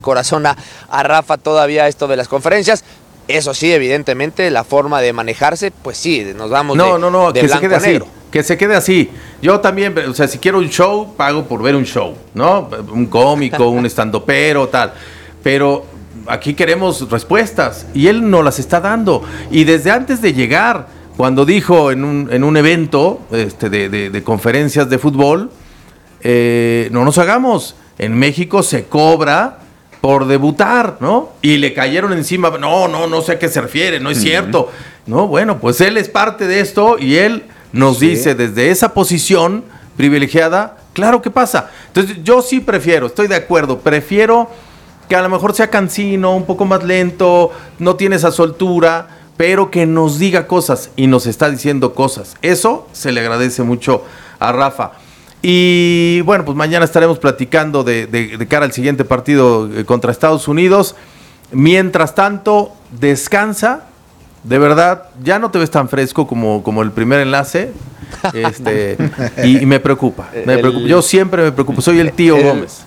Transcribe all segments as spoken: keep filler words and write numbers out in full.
corazón a, a Rafa todavía esto de las conferencias. Eso sí, evidentemente, la forma de manejarse, pues sí, nos vamos no, de, no, no, de que blanco se quede a negro. así, que se quede así. Yo también, o sea, si quiero un show, pago por ver un show, ¿no? Un cómico, un estandopero, tal. Pero aquí queremos respuestas y él nos las está dando. Y desde antes de llegar, cuando dijo en un, en un evento este, de, de, de conferencias de fútbol, eh, no nos hagamos, en México se cobra por debutar, ¿no? Y le cayeron encima, no, no, no sé a qué se refiere, no es uh-huh. cierto. No, bueno, pues él es parte de esto y él nos sí. dice desde esa posición privilegiada, claro que pasa. Entonces yo sí prefiero, estoy de acuerdo, prefiero que a lo mejor sea cansino, un poco más lento, no tiene esa soltura, pero que nos diga cosas y nos está diciendo cosas. Eso se le agradece mucho a Rafa. Y bueno, pues mañana estaremos platicando de, de, de cara al siguiente partido contra Estados Unidos. Mientras tanto, descansa. De verdad, ya no te ves tan fresco como, como el primer enlace. Este, y, y me preocupa, me el, preocupa. Yo siempre me preocupo. Soy el tío el, Gómez.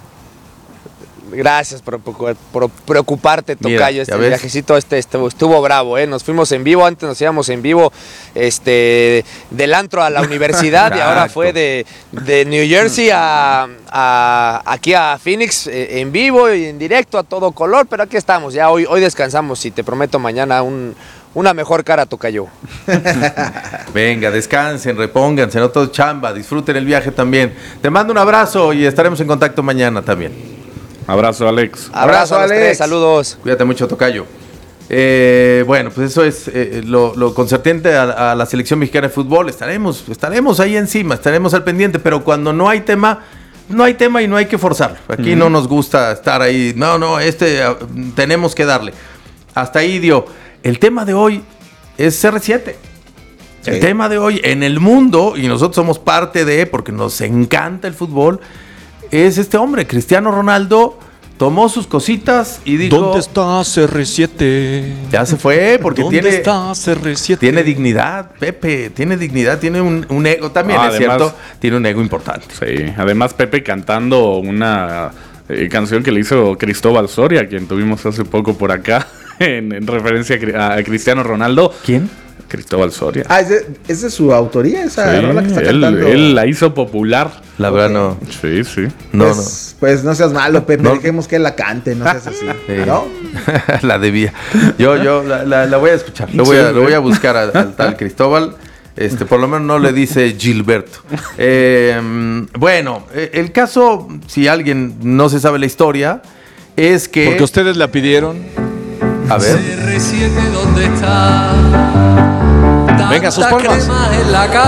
Gracias por, por preocuparte, tocayo. Este viajecito este estuvo, estuvo bravo, ¿eh? Nos fuimos en vivo, antes nos íbamos en vivo este, del antro a la universidad y ahora fue de, de New Jersey a, a aquí a Phoenix eh, en vivo y en directo a todo color, pero aquí estamos, ya hoy, hoy descansamos y te prometo mañana un, una mejor cara, tocayo. Venga, descansen, repónganse, no todo chamba, disfruten el viaje también. Te mando un abrazo y estaremos en contacto mañana también. Abrazo, Alex. Abrazo, Abrazo Alex. Tres, saludos. Cuídate mucho, tocayo. Eh, bueno, pues eso es eh, lo, lo concerniente a, a la selección mexicana de fútbol. Estaremos, estaremos ahí encima, estaremos al pendiente, pero cuando no hay tema, no hay tema y no hay que forzarlo. Aquí uh-huh. no nos gusta estar ahí. No, no, este uh, tenemos que darle. Hasta ahí dio. El tema de hoy es C R siete. Sí. El tema de hoy en el mundo, y nosotros somos parte de, porque nos encanta el fútbol, es este hombre, Cristiano Ronaldo, tomó sus cositas y dijo... ¿Dónde está C R siete? Ya se fue, porque ¿Dónde tiene... está C R siete? Tiene dignidad, Pepe, tiene dignidad, tiene un, un ego también, ah, es además, cierto, tiene un ego importante. Sí, además Pepe cantando una eh, canción que le hizo Cristóbal Soria, quien tuvimos hace poco por acá, en, en referencia a, a Cristiano Ronaldo. ¿Quién? Cristóbal Soria. Ah, ¿es de, ¿es de su autoría esa sí, rola que está él, cantando? Él la hizo popular. La okay. verdad no. Sí, sí. No, pues, no. Pues no seas malo, Pepe. No. Dejemos que él la cante, no seas así. Sí. ¿No? La debía. Yo, yo la, la, la voy a escuchar. Lo voy a, lo voy a buscar al, al tal Cristóbal. Este, por lo menos no le dice Gilberto. Eh, bueno, el caso, si alguien no se sabe la historia, es que... Porque ustedes la pidieron. A ver. C R siete, ¿dónde está? Venga, sus palmas. En la